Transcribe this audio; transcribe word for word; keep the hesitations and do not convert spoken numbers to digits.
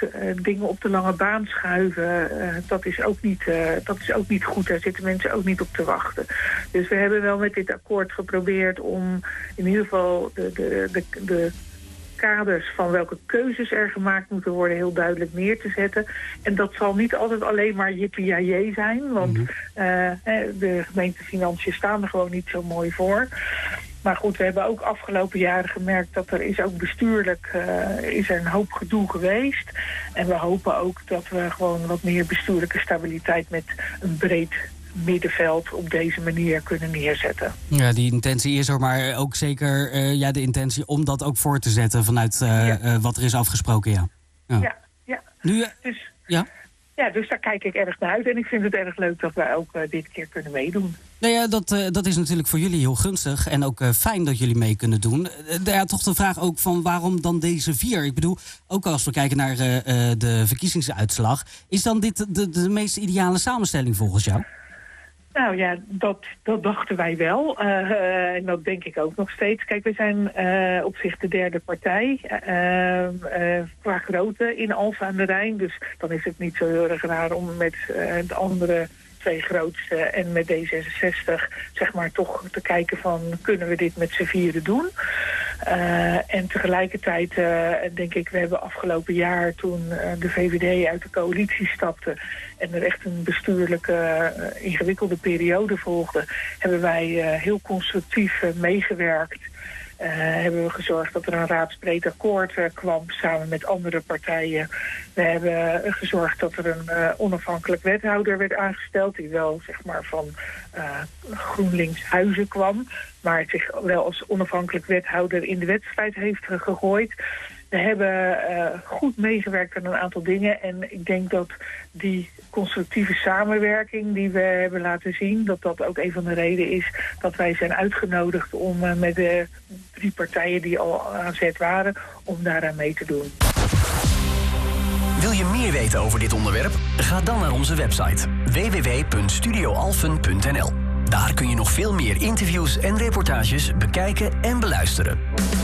uh, dingen op de lange baan schuiven. Uh, dat, is ook niet, uh, dat is ook niet goed. Daar zitten mensen ook niet op te wachten. Dus we hebben wel met dit akkoord geprobeerd om in ieder geval de, de, de, de kaders van welke keuzes er gemaakt moeten worden heel duidelijk neer te zetten. En dat zal niet altijd alleen maar jippie-jajee zijn, want mm-hmm. uh, de gemeentefinanciën staan er gewoon niet zo mooi voor. Maar goed, we hebben ook afgelopen jaren gemerkt dat er is ook bestuurlijk uh, is er een hoop gedoe geweest. En we hopen ook dat we gewoon wat meer bestuurlijke stabiliteit met een breed middenveld op deze manier kunnen neerzetten. Ja, die intentie is er, maar ook zeker uh, ja, de intentie om dat ook voor te zetten vanuit uh, ja. uh, wat er is afgesproken, ja. Ja, ja. ja. Nu, uh, dus, ja? ja, dus daar kijk ik erg naar uit en ik vind het erg leuk dat wij ook uh, dit keer kunnen meedoen. Nou ja, dat, uh, dat is natuurlijk voor jullie heel gunstig en ook uh, fijn dat jullie mee kunnen doen. Uh, ja, toch de vraag ook van waarom dan deze vier? Ik bedoel, ook als we kijken naar uh, uh, de verkiezingsuitslag, is dan dit de, de meest ideale samenstelling volgens jou? Nou ja, dat, dat dachten wij wel. Uh, uh, en dat denk ik ook nog steeds. Kijk, we zijn uh, op zich de derde partij uh, uh, qua grootte in Alphen aan de Rijn. Dus dan is het niet zo heel erg raar om met uh, de andere twee grootste en met D zesenzestig zeg maar toch te kijken van kunnen we dit met z'n vieren doen. Uh, en tegelijkertijd uh, denk ik, we hebben afgelopen jaar toen uh, de V V D uit de coalitie stapte en er echt een bestuurlijke uh, ingewikkelde periode volgde, hebben wij uh, heel constructief uh, meegewerkt. Uh, hebben we gezorgd dat er een raadsbreed akkoord uh, kwam samen met andere partijen. We hebben uh, gezorgd dat er een uh, onafhankelijk wethouder werd aangesteld die wel zeg maar van uh, GroenLinks Huizen kwam, maar zich wel als onafhankelijk wethouder in de wedstrijd heeft uh, gegooid. We hebben uh, goed meegewerkt aan een aantal dingen en ik denk dat die constructieve samenwerking die we hebben laten zien, dat dat ook een van de redenen is dat wij zijn uitgenodigd om uh, met de drie partijen die al aan zet waren, om daaraan mee te doen. Wil je meer weten over dit onderwerp? Ga dan naar onze website w w w punt studio alphen punt n l. Daar kun je nog veel meer interviews en reportages bekijken en beluisteren.